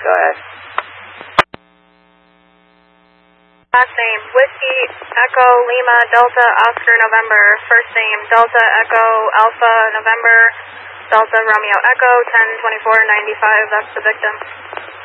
Go ahead. Last name, Whiskey, Echo, Lima, Delta, Oscar, November. First name, Delta, Echo, Alpha, November, Delta, Romeo, Echo, 102495. That's the victim.